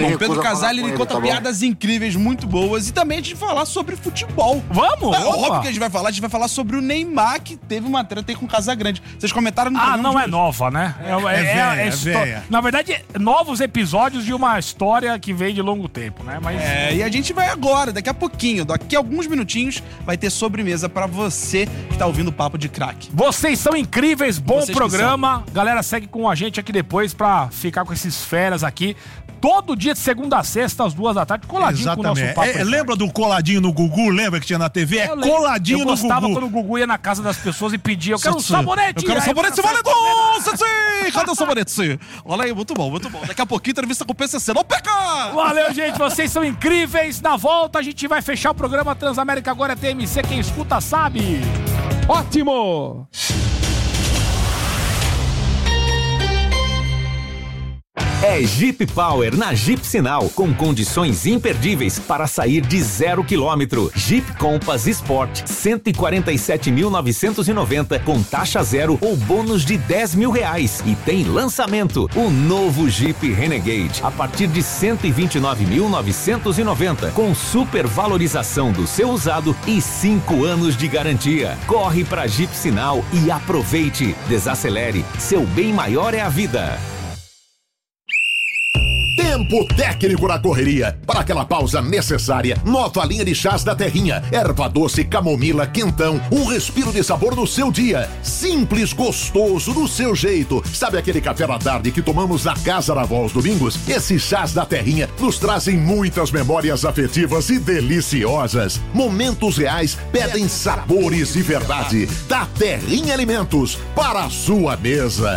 O Pedro Casale, ele conta piadas incríveis, muito boas, e também a gente vai falar sobre futebol. Vamos? Óbvio que a gente vai falar sobre o Neymar, que teve uma treta aí com o Casagrande. Vocês comentaram no programa. Não é nova, né? É velha. Na verdade, novos episódios de uma história que vem de longo tempo, né? Mas... e a gente vai agora, daqui a pouquinho, daqui a alguns minutinhos, vai ter sobremesa pra você que tá ouvindo o Papo de Crack. Vocês são incríveis, bom programa. Galera, segue com a gente aqui depois pra ficar com esses feras aqui. Todo dia de segunda a sexta, às 2h, coladinho. Exatamente. Com o nosso Papo. Lembra do coladinho no Gugu? Lembra que tinha na TV? Coladinho no Gugu. Eu gostava quando o Gugu ia na casa das pessoas e pedia, eu quero um sabonete. Eu quero um sabonete, valedor! Cadê o sabonete? Olha aí, muito bom, muito bom. Daqui a pouquinho, entrevista com o PCC. Não peca! Valeu, gente, vocês são incríveis. Na volta, a gente vai fechar o programa Transamérica Agora é TMC. Quem escuta sabe. Ótimo! É Jeep Power na Jeep Sinal, com condições imperdíveis para sair de 0 km. Jeep Compass Sport, 147.990 com taxa zero ou bônus de R$10.000. E tem lançamento, o novo Jeep Renegade, a partir de 129.990 com super valorização do seu usado e 5 anos de garantia. Corre pra Jeep Sinal e aproveite. Desacelere, seu bem maior é a vida. Tempo técnico na correria. Para aquela pausa necessária, nova linha de chás da Terrinha. Erva doce, camomila, quentão. Um respiro de sabor no seu dia. Simples, gostoso, do seu jeito. Sabe aquele café da tarde que tomamos na casa da avó aos domingos? Esses chás da Terrinha nos trazem muitas memórias afetivas e deliciosas. Momentos reais pedem sabores de verdade. Da Terrinha Alimentos, para a sua mesa.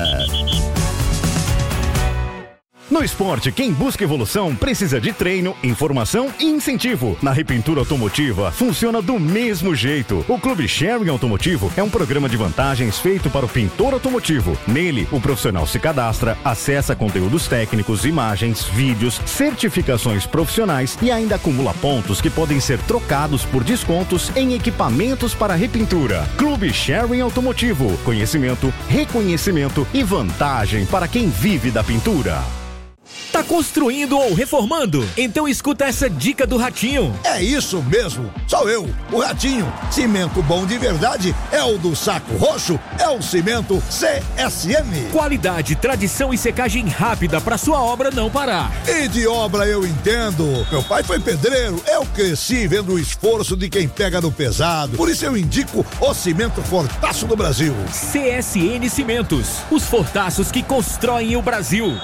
No esporte, quem busca evolução precisa de treino, informação e incentivo. Na Repintura Automotiva, funciona do mesmo jeito. O Clube Sharing Automotivo é um programa de vantagens feito para o pintor automotivo. Nele, o profissional se cadastra, acessa conteúdos técnicos, imagens, vídeos, certificações profissionais e ainda acumula pontos que podem ser trocados por descontos em equipamentos para repintura. Clube Sharing Automotivo. Conhecimento, reconhecimento e vantagem para quem vive da pintura. Tá construindo ou reformando? Então escuta essa dica do Ratinho. É isso mesmo, sou eu, o Ratinho. Cimento bom de verdade é o do Saco Roxo, é o cimento CSM. Qualidade, tradição e secagem rápida pra sua obra não parar. E de obra eu entendo. Meu pai foi pedreiro, eu cresci vendo o esforço de quem pega no pesado. Por isso eu indico o cimento Fortaço do Brasil. CSN Cimentos, os fortaços que constroem o Brasil.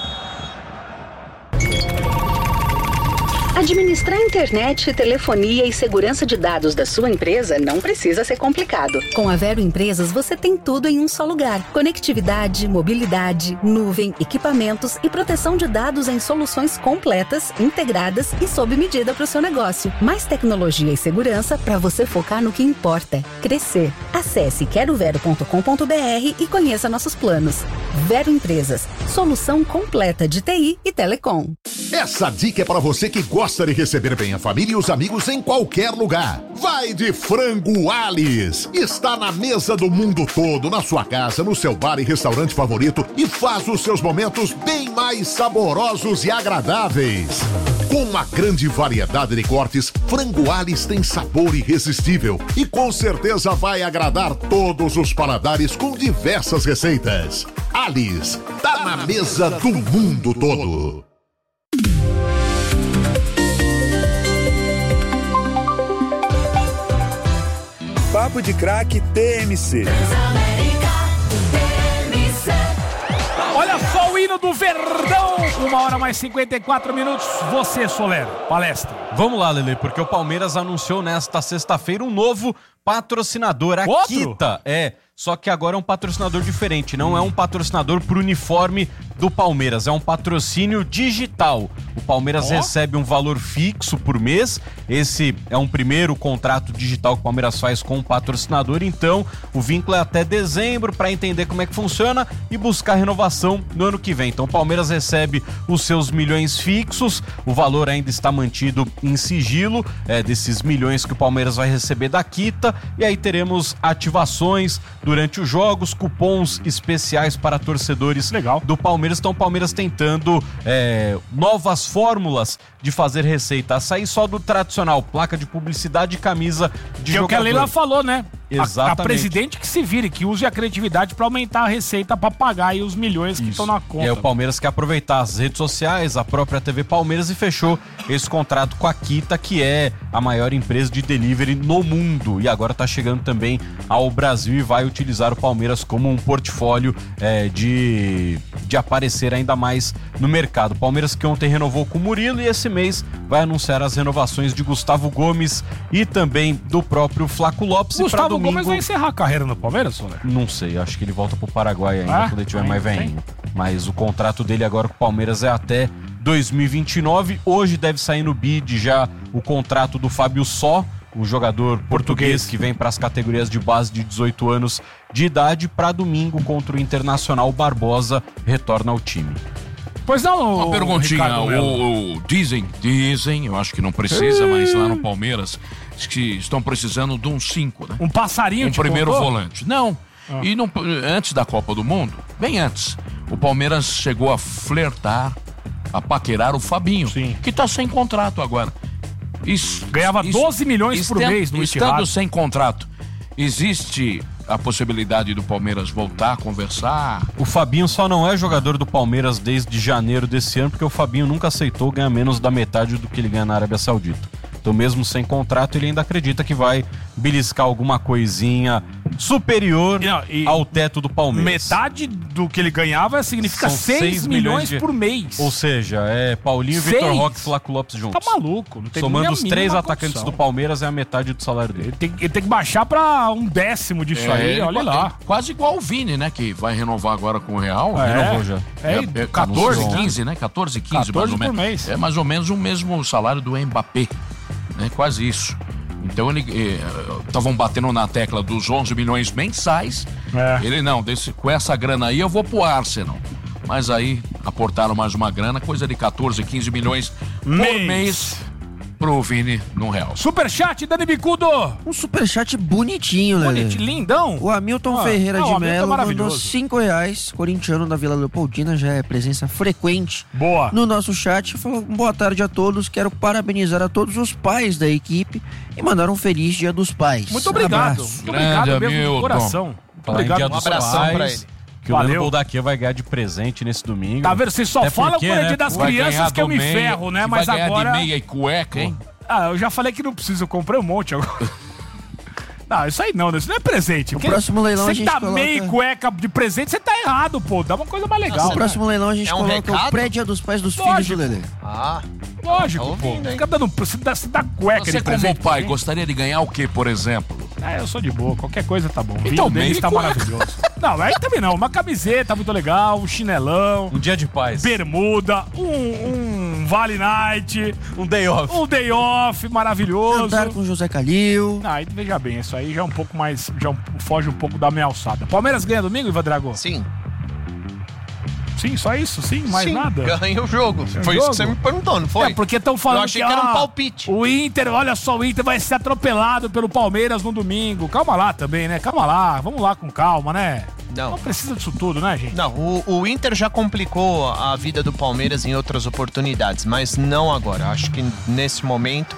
Administrar internet, telefonia e segurança de dados da sua empresa não precisa ser complicado. Com a Vero Empresas, você tem tudo em um só lugar. Conectividade, mobilidade, nuvem, equipamentos e proteção de dados em soluções completas, integradas e sob medida para o seu negócio. Mais tecnologia e segurança para você focar no que importa: crescer. Acesse querovero.com.br e conheça nossos planos. Vero Empresas, solução completa de TI e telecom. Essa dica é para você que gosta de receber bem a família e os amigos em qualquer lugar. Vai de Frango Alice. Está na mesa do mundo todo, na sua casa, no seu bar e restaurante favorito, e faz os seus momentos bem mais saborosos e agradáveis. Com uma grande variedade de cortes, Frango Alice tem sabor irresistível e com certeza vai agradar todos os paladares com diversas receitas. Alice, tá na mesa do mundo todo. Papo de Crack TMC. Olha só o hino do Verdão. 1h mais 54 minutos. Você, Solero, palestra. Vamos lá, Lelê, porque o Palmeiras anunciou nesta sexta-feira um novo patrocinador. A Kita. Só que agora é um patrocinador diferente. Não é um patrocinador pro uniforme do Palmeiras. É um patrocínio digital. O Palmeiras recebe um valor fixo por mês. Esse é um primeiro contrato digital que o Palmeiras faz com o patrocinador. Então, o vínculo é até dezembro para entender como é que funciona e buscar renovação no ano que vem. Então, o Palmeiras recebe os seus milhões fixos. O valor ainda está mantido em sigilo, desses milhões que o Palmeiras vai receber da Kita. E aí teremos ativações durante os jogos, cupons especiais para torcedores do Palmeiras. Então o Palmeiras tentando novas fórmulas de fazer receita. Sair só do tradicional, placa de publicidade e camisa de jogador. Que é o que a Leila falou, né? Exatamente. A presidente que se vire, que use a criatividade para aumentar a receita para pagar aí os milhões que estão na conta. E aí o Palmeiras quer aproveitar as redes sociais, a própria TV Palmeiras, e fechou esse contrato com a Kita, que é a maior empresa de delivery no mundo. E agora tá chegando também ao Brasil e vai utilizar o Palmeiras como um portfólio de aparecer ainda mais no mercado. O Palmeiras que ontem renovou com o Murilo e esse mês vai anunciar as renovações de Gustavo Gomes e também do próprio Flaco Lopes. Gustavo Gomes vai encerrar a carreira no Palmeiras, Soler? Não sei, acho que ele volta pro Paraguai ainda quando ele tiver mais velhinho. Mas o contrato dele agora com o Palmeiras é até 2029. Hoje deve sair no bid já o contrato do Fábio Só, o jogador português que vem para as categorias de base de 18 anos de idade. Para domingo contra o Internacional, Barbosa retorna ao time. Pois não, uma perguntinha. Dizem, eu acho que não precisa, mas lá no Palmeiras, que estão precisando de um 5, né? Um passarinho, um primeiro volante. Não. E antes da Copa do Mundo, bem antes, o Palmeiras chegou a flertar, a paquerar o Fabinho, que tá sem contrato agora. Ganhava 12 milhões por mês no Estando sem contrato, existe a possibilidade do Palmeiras voltar a conversar? O Fabinho só não é jogador do Palmeiras desde janeiro desse ano, porque o Fabinho nunca aceitou ganhar menos da metade do que ele ganha na Arábia Saudita. Então mesmo sem contrato, ele ainda acredita que vai beliscar alguma coisinha superior ao teto do Palmeiras. Metade do que ele ganhava significa 6 milhões por mês. Ou seja, Paulinho, Vitor Roque e Flaco Lopes juntos. Tá maluco. Não tem somando os 3 atacantes do Palmeiras, é a metade do salário dele. Ele tem que baixar pra 1/10 disso aí, olha lá. Quase igual o Vini, né? Que vai renovar agora com o Real. Renovou já. 14, 15, né? 14, 15 mais ou menos. Mês. É mais ou menos o mesmo salário do Mbappé. Quase isso. Então estavam batendo na tecla dos 11 milhões mensais. Ele não, com essa grana aí eu vou pro Arsenal. Mas aí aportaram mais uma grana, coisa de 14, 15 milhões por mês pro Vini no Real. Superchat, Dani Bicudo! Um superchat bonitinho, né? Lindão. O Hamilton Ferreira de Mello mandou R$5, corintiano da Vila Leopoldina, já é presença frequente no nosso chat. Falou: boa tarde a todos, quero parabenizar a todos os pais da equipe e mandar um feliz Dia dos Pais. Muito obrigado. Abraço. Muito obrigado mesmo do coração. Obrigado, um abração pra ele. Que o Leandro daqui vai ganhar de presente nesse domingo. Tá vendo? Vocês só falam com o Dia das Crianças que eu me ferro, né? Mas agora... de meia e cueca, hein? Eu já falei que não precisa, eu comprei um monte agora. Não, isso aí não, isso não é presente. No próximo leilão a gente coloca... Você tá meio cueca de presente, você tá errado, pô. Dá uma coisa mais legal. No próximo leilão a gente coloca o pré-dia dos pais dos filhos do Lelê. Lógico, pô. Fica dando... Você dá cueca de presente. Você como pai, gostaria de ganhar o quê, por exemplo? Eu sou de boa, qualquer coisa tá bom. Então, o deles tá maravilhoso. Não, aí também não. Uma camiseta muito legal, um chinelão. Um dia de paz. Bermuda, um Vale Night. Um day off. Um day off maravilhoso. Andar com José Calil. Aí veja bem, isso aí já é um pouco mais... Já foge um pouco da minha alçada. Palmeiras ganha domingo, Ivan Drago? Sim. Sim, só isso? Sim, mais nada? Ganha o jogo. Foi isso que você me perguntou, não foi? Porque estão falando eu achei que era um palpite. O Inter, olha só, o Inter vai ser atropelado pelo Palmeiras no domingo. Calma lá também, né? Calma lá, vamos lá com calma, né? Não precisa disso tudo, né, gente? Não, o Inter já complicou a vida do Palmeiras em outras oportunidades, mas não agora. Acho que nesse momento...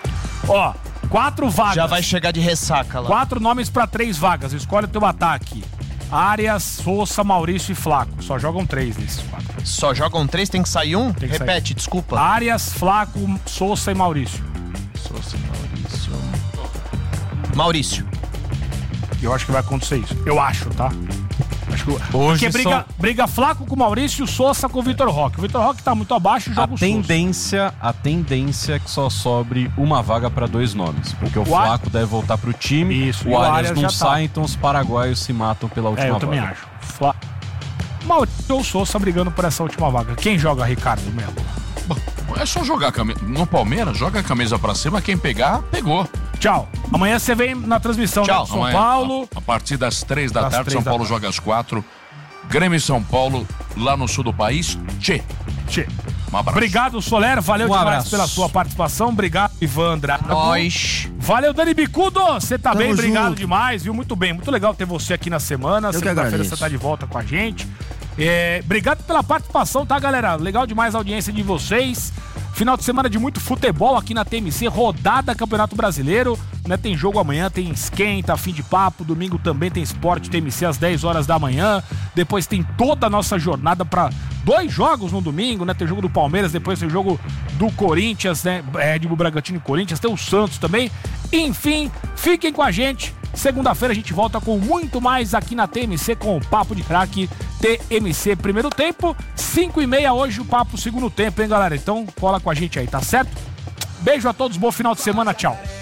4 vagas. Já vai chegar de ressaca lá. 4 nomes pra 3 vagas. Escolhe o teu ataque. Arias, Sousa, Maurício e Flaco. Só jogam 3 desses 4. Só jogam 3? Tem que sair um? Repete, desculpa. Arias, Flaco, Sousa e Maurício. Sousa e Maurício. Maurício. Eu acho que vai acontecer isso. Eu acho, tá? Acho que... Porque briga Flaco com o Maurício e o Sousa com o Vitor Roque. O Vitor Roque tá muito abaixo e joga o Sousa. A tendência é que só sobre uma vaga para 2 nomes. Porque o Flaco deve voltar pro time. Isso, o Arias não sai, então os paraguaios se matam pela última vaga. Eu também acho. Maurício ou Sousa brigando por essa última vaga. Quem joga, Ricardo Melo? É só jogar no Palmeiras, joga a camisa pra cima, quem pegar, pegou. Tchau. Amanhã você vem na transmissão do São Paulo. A partir das 3 da tarde, São Paulo joga às 4. Grêmio e São Paulo, lá no sul do país. Tchê. Um abraço. Obrigado, Soler. Valeu demais abraço pela sua participação. Obrigado, Ivan Andrade. Nós. Valeu, Dani Bicudo. Você tá bem, obrigado junto. demais, viu? Muito bem. Muito legal ter você aqui na semana. Segunda-feira você tá de volta com a gente. Obrigado pela participação, tá, galera? Legal demais a audiência de vocês. Final de semana de muito futebol aqui na TMC, rodada Campeonato Brasileiro, né? Tem jogo amanhã, tem esquenta, fim de papo, domingo também tem esporte TMC às 10 horas da manhã, depois tem toda a nossa jornada para 2 jogos no domingo, né? Tem jogo do Palmeiras, depois tem jogo do Corinthians, né? Red Bull Bragantino e Corinthians, tem o Santos também. Enfim, fiquem com a gente. Segunda-feira a gente volta com muito mais aqui na TMC com o Papo de Craque TMC primeiro tempo, 5h30 hoje o Papo segundo tempo, hein, galera? Então cola com a gente aí, tá certo? Beijo a todos, bom final de semana, tchau.